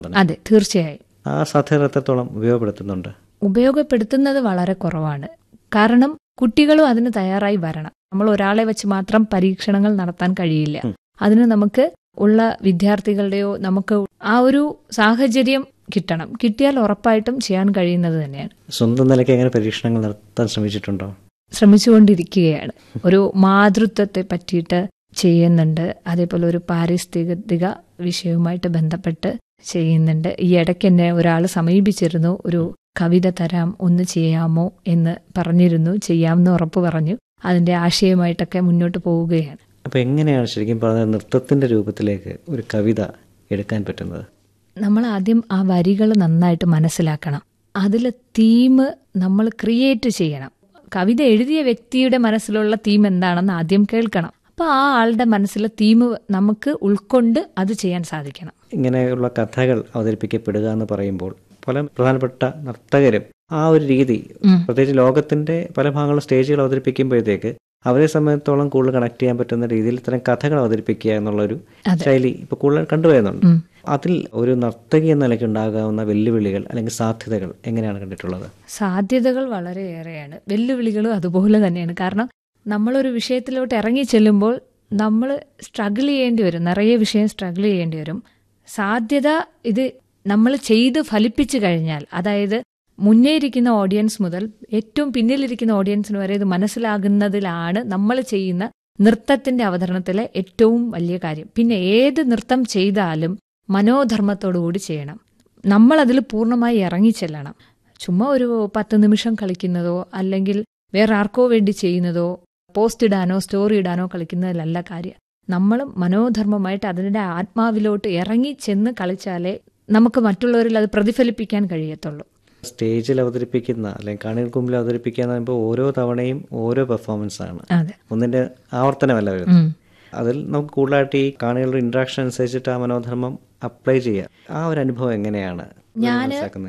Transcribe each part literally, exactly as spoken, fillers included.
അതെ, തീർച്ചയായും. ആ സാധ്യത എത്രത്തോളം ഉപയോഗപ്പെടുത്തുന്നുണ്ട്? ഉപയോഗപ്പെടുത്തുന്നത് വളരെ കുറവാണ്. കാരണം കുട്ടികളും അതിന് തയ്യാറായി വരണം. നമ്മൾ ഒരാളെ വെച്ച് മാത്രം പരീക്ഷണങ്ങൾ നടത്താൻ കഴിയില്ല. അതിന് നമുക്ക് ഉള്ള വിദ്യാർത്ഥികളുടെയോ നമുക്ക് ആ ഒരു സാഹചര്യം കിട്ടണം. കിട്ടിയാൽ ഉറപ്പായിട്ടും ചെയ്യാൻ കഴിയുന്നത് തന്നെയാണ്. സ്വന്തം നിലയ്ക്ക് എങ്ങനെ പരീക്ഷണങ്ങൾ നടത്താൻ ശ്രമിച്ചിട്ടുണ്ടോ? ശ്രമിച്ചുകൊണ്ടിരിക്കുകയാണ്. ഒരു മാതൃത്വത്തെ പറ്റിയിട്ട് ചെയ്യുന്നുണ്ട്. അതേപോലെ ഒരു പാരിസ്ഥിതിക വിഷയവുമായിട്ട് ബന്ധപ്പെട്ട് ചെയ്യുന്നുണ്ട്. ഈ ഇടയ്ക്ക് എന്നെ ഒരാൾ സമീപിച്ചിരുന്നു, ഒരു കവിത തരാം, ഒന്ന് ചെയ്യാമോ എന്ന് പറഞ്ഞിരുന്നു. ചെയ്യാമെന്ന് ഉറപ്പ് പറഞ്ഞു. അതിന്റെ ആശയമായിട്ടൊക്കെ മുന്നോട്ട് പോവുകയാണ്. അപ്പൊ എങ്ങനെയാണ് ശരിക്കും പറഞ്ഞ നൃത്തത്തിന്റെ രൂപത്തിലേക്ക് ഒരു കവിത എടുക്കാൻ പറ്റുന്നത്? നമ്മൾ ആദ്യം ആ വരികൾ നന്നായിട്ട് മനസ്സിലാക്കണം. അതിൽ തീം നമ്മൾ ക്രിയേറ്റ് ചെയ്യണം. കവിത എഴുതിയ വ്യക്തിയുടെ മനസ്സിലുള്ള തീം എന്താണെന്ന് ആദ്യം കേൾക്കണം. അപ്പൊ ആ ആളുടെ മനസ്സിലെ തീം നമുക്ക് ഉൾക്കൊണ്ട് അത് ചെയ്യാൻ സാധിക്കണം. ഇങ്ങനെയുള്ള കഥകൾ അവതരിപ്പിക്കപ്പെടുക എന്ന് പറയുമ്പോൾ പല പ്രധാനപ്പെട്ട നർത്തകരും ആ ഒരു രീതി, പ്രത്യേകിച്ച് ലോകത്തിന്റെ പല ഭാഗങ്ങളും സ്റ്റേജുകൾ അവതരിപ്പിക്കുമ്പോഴത്തേക്ക് അവരെ സംബന്ധിച്ചോളം കൂടുതൽ കണക്ട് ചെയ്യാൻ പറ്റുന്ന രീതിയിൽ ഇത്തരം കഥകൾ അവതരിപ്പിക്കുക എന്നുള്ളൊരു ശൈലി ഇപ്പൊ കൂടുതൽ കണ്ടുവരുന്നുണ്ട്. അതിൽ ഒരു നർത്തകി എന്ന നിലയ്ക്ക് ഉണ്ടാകാവുന്ന വെല്ലുവിളികൾ അല്ലെങ്കിൽ സാധ്യതകൾ എങ്ങനെയാണ് കണ്ടിട്ടുള്ളത്? സാധ്യതകൾ വളരെയേറെയാണ്, വെല്ലുവിളികളും അതുപോലെ തന്നെയാണ്. കാരണം നമ്മളൊരു വിഷയത്തിലോട്ട് ഇറങ്ങി ചെല്ലുമ്പോൾ നമ്മൾ സ്ട്രഗിൾ ചെയ്യേണ്ടി വരും, നിറയെ വിഷയം സ്ട്രഗിൾ ചെയ്യേണ്ടി വരും. സാധ്യത ഇത് നമ്മൾ ചെയ്ത് ഫലിപ്പിച്ചു കഴിഞ്ഞാൽ, അതായത് മുന്നേ ഇരിക്കുന്ന ഓഡിയൻസ് മുതൽ ഏറ്റവും പിന്നിലിരിക്കുന്ന ഓഡിയൻസിന് വരെ ഇത് മനസ്സിലാകുന്നതിലാണ് നമ്മൾ ചെയ്യുന്ന നൃത്തത്തിന്റെ അവതരണത്തിലെ ഏറ്റവും വലിയ കാര്യം. പിന്നെ ഏത് നൃത്തം ചെയ്താലും മനോധർമ്മത്തോടുകൂടി ചെയ്യണം. നമ്മളതിൽ പൂർണ്ണമായി ഇറങ്ങിച്ചെല്ലണം. ചുമ്മാ ഒരു പത്ത് നിമിഷം കളിക്കുന്നതോ അല്ലെങ്കിൽ വേറെ ആർക്കോ വേണ്ടി ചെയ്യുന്നതോ പോസ്റ്റ് ഇടാനോ സ്റ്റോറി ഇടാനോ കളിക്കുന്നതിലല്ല കാര്യം. നമ്മൾ മനോധർമ്മമായിട്ട് അതിൻ്റെ ആത്മാവിലോട്ട് ഇറങ്ങി ചെന്ന് കളിച്ചാലേ നമുക്ക് മറ്റുള്ളവരിൽ അത് പ്രതിഫലിപ്പിക്കാൻ കഴിയത്തുള്ളൂ. സ്റ്റേജിൽ അവതരിപ്പിക്കുന്ന അല്ലെങ്കിൽ കാണികൾക്ക് മുമ്പിൽ അവതരിപ്പിക്കുക എന്ന് പറയുമ്പോൾ ഓരോ തവണയും ഓരോ പെർഫോമൻസ് ആണ്, ഒന്നിന്റെ ആവർത്തനമല്ല വരുന്നത്. അതിൽ നമുക്ക് കൂടുതലായിട്ട് ഈ കാണികളുടെ ഇന്ററാക്ഷൻ അനുസരിച്ചിട്ട് ആ മനോധർമ്മം അപ്ലൈ ചെയ്യുക. ആ ഒരു അനുഭവം എങ്ങനെയാണ്? ഞാൻ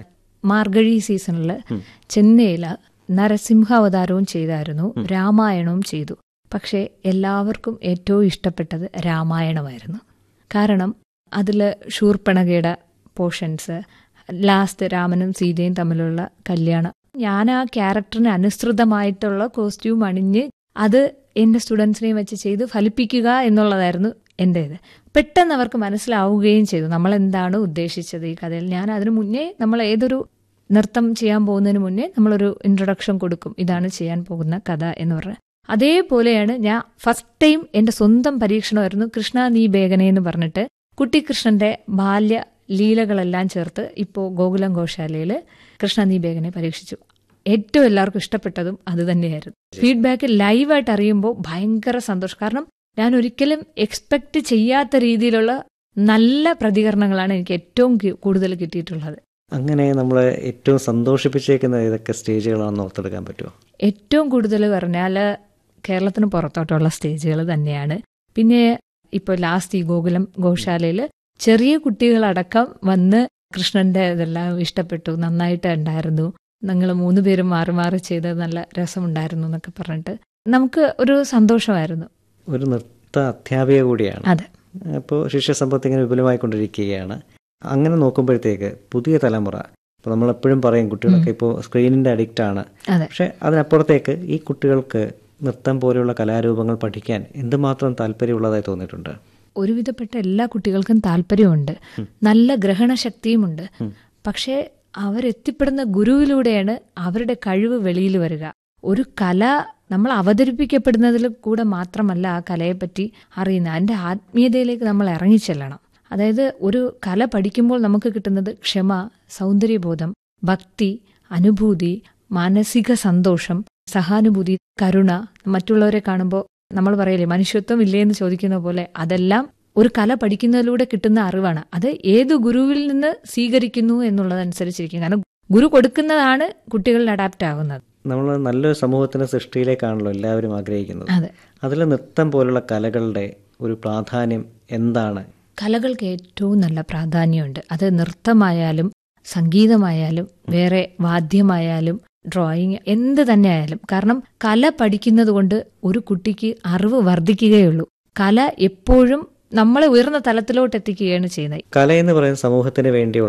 മാർഗഴി സീസണിൽ ചെന്നൈയിൽ നരസിംഹാവതാരവും ചെയ്തായിരുന്നു, രാമായണവും ചെയ്തു. പക്ഷേ എല്ലാവർക്കും ഏറ്റവും ഇഷ്ടപ്പെട്ടത് രാമായണമായിരുന്നു. കാരണം അതിൽ ശൂർപ്പണഖയുടെ പോർഷൻസ്, ലാസ്റ്റ് രാമനും സീതയും തമ്മിലുള്ള കല്യാണം, ഞാൻ ആ ക്യാരക്ടറിന് അനുസൃതമായിട്ടുള്ള കോസ്റ്റ്യൂം അണിഞ്ഞ് അത് എൻ്റെ സ്റ്റുഡൻസിനെയും വെച്ച് ചെയ്ത് ഫലിപ്പിക്കുക എന്നുള്ളതായിരുന്നു എൻ്റെ ഇത്. പെട്ടെന്ന് അവർക്ക് മനസ്സിലാവുകയും ചെയ്തു നമ്മൾ എന്താണ് ഉദ്ദേശിച്ചത് ഈ കഥയിൽ. ഞാൻ അതിനു മുന്നേ, നമ്മൾ ഏതൊരു നൃത്തം ചെയ്യാൻ പോകുന്നതിന് മുന്നേ നമ്മളൊരു ഇൻട്രൊഡക്ഷൻ കൊടുക്കും, ഇതാണ് ചെയ്യാൻ പോകുന്ന കഥ എന്ന് പറഞ്ഞ്. അതേപോലെയാണ് ഞാൻ ഫസ്റ്റ് ടൈം എൻ്റെ സ്വന്തം പരീക്ഷണമായിരുന്നു കൃഷ്ണ നീ ബേഗനെ എന്ന് പറഞ്ഞിട്ട് കുട്ടിക്കൃഷ്ണന്റെ ബാല്യ ലീലകളെല്ലാം ചേർത്ത് ഇപ്പോൾ ഗോകുലം ഗോശാലയിൽ കൃഷ്ണ നീ ബേഗനെ പരീക്ഷിച്ചു. ഏറ്റവും എല്ലാവർക്കും ഇഷ്ടപ്പെട്ടതും അത് തന്നെയായിരുന്നു. ഫീഡ്ബാക്ക് ലൈവായിട്ട് അറിയുമ്പോൾ ഭയങ്കര സന്തോഷം. കാരണം ഞാൻ ഒരിക്കലും എക്സ്പെക്ട് ചെയ്യാത്ത രീതിയിലുള്ള നല്ല പ്രതികരണങ്ങളാണ് എനിക്ക് ഏറ്റവും കൂടുതൽ കിട്ടിയിട്ടുള്ളത്. അങ്ങനെ നമ്മളെ ഏറ്റവും സന്തോഷിപ്പിച്ചേക്കുന്ന ഏതൊക്കെ സ്റ്റേജുകളാണെന്ന് ഓർത്തെടുക്കാൻ പറ്റുമോ? ഏറ്റവും കൂടുതൽ പറഞ്ഞാൽ കേരളത്തിന് പുറത്തോട്ടുള്ള സ്റ്റേജുകൾ തന്നെയാണ്. പിന്നെ ഇപ്പോൾ ലാസ്റ്റ് ഈ ഗോകുലം ഗോശാലയിൽ ചെറിയ കുട്ടികളടക്കം വന്ന് കൃഷ്ണന്റെ ഇതെല്ലാം ഇഷ്ടപ്പെട്ടു, നന്നായിട്ട് ഉണ്ടായിരുന്നു, നിങ്ങൾ മൂന്ന് പേരും മാറി മാറി ചെയ്ത് നല്ല രസമുണ്ടായിരുന്നു എന്നൊക്കെ പറഞ്ഞിട്ട് നമുക്ക് ഒരു സന്തോഷമായിരുന്നു. ഒരു നൃത്ത അധ്യാപിക കൂടിയാണ്. അതെ. അപ്പോൾ ശിഷ്യസമ്പത്ത് ഇങ്ങനെ വിപുലമായിക്കൊണ്ടിരിക്കുകയാണ്. അങ്ങനെ നോക്കുമ്പോഴത്തേക്ക് പുതിയ തലമുറ, ഇപ്പോൾ നമ്മളെപ്പോഴും പറയും കുട്ടികളൊക്കെ ഇപ്പോൾ സ്ക്രീനിന്റെ അഡിക്റ്റ് ആണ്. പക്ഷെ അതിനപ്പുറത്തേക്ക് ഈ കുട്ടികൾക്ക് നൃത്തം പോലെയുള്ള കലാരൂപങ്ങൾ പഠിക്കാൻ എന്തുമാത്രം താല്പര്യമുള്ളതായി തോന്നിയിട്ടുണ്ട്? ഒരുവിധപ്പെട്ട എല്ലാ കുട്ടികൾക്കും താല്പര്യമുണ്ട്, നല്ല ഗ്രഹണശക്തിയുമുണ്ട്. പക്ഷേ അവരെത്തിപ്പെടുന്ന ഗുരുവിലൂടെയാണ് അവരുടെ കഴിവ് വെളിയിൽ വരിക. ഒരു കല നമ്മൾ അവതരിപ്പിക്കപ്പെടുന്നതിൽ കൂടെ മാത്രമല്ല ആ കലയെപ്പറ്റി അറിയുന്നത്, അതിൻ്റെ ആത്മീയതയിലേക്ക് നമ്മൾ ഇറങ്ങിച്ചെല്ലണം. അതായത് ഒരു കല പഠിക്കുമ്പോൾ നമുക്ക് കിട്ടുന്നത് ക്ഷമ, സൗന്ദര്യബോധം, ഭക്തി, അനുഭൂതി, മാനസിക സന്തോഷം, സഹാനുഭൂതി, കരുണ, മറ്റുള്ളവരെ കാണുമ്പോൾ നമ്മൾ പറയില്ലേ മനുഷ്യത്വം ഇല്ലേന്ന് ചോദിക്കുന്ന പോലെ, അതെല്ലാം ഒരു കല പഠിക്കുന്നതിലൂടെ കിട്ടുന്ന അറിവാണ്. അത് ഏത് ഗുരുവിൽ നിന്ന് സ്വീകരിക്കുന്നു എന്നുള്ളതനുസരിച്ചിരിക്കും. കാരണം ഗുരു കൊടുക്കുന്നതാണ് കുട്ടികളിൽ അഡാപ്റ്റ് ആകുന്നത്. നമ്മൾ നല്ലൊരു സമൂഹത്തിന്റെ സൃഷ്ടിയിലേക്കാണല്ലോ എല്ലാവരും ആഗ്രഹിക്കുന്നത്. അതിൽ നൃത്തം പോലുള്ള കലകളുടെ ഒരു പ്രാധാന്യം എന്താണ്? കലകൾക്ക് ഏറ്റവും നല്ല പ്രാധാന്യമുണ്ട്. അത് നൃത്തമായാലും സംഗീതമായാലും വേറെ വാദ്യമായാലും ഡ്രോയിങ് എന്ത് തന്നെ ആയാലും. കാരണം കല പഠിക്കുന്നത് കൊണ്ട് ഒരു കുട്ടിക്ക് അറിവ് വർദ്ധിക്കുകയുള്ളൂ. കല എപ്പോഴും നമ്മളെ ഉയർന്ന തലത്തിലോട്ട് എത്തിക്കുകയാണ് ചെയ്യുന്നത്. കല എന്ന് പറയുന്ന സമൂഹത്തിന് വേണ്ടിയുള്ള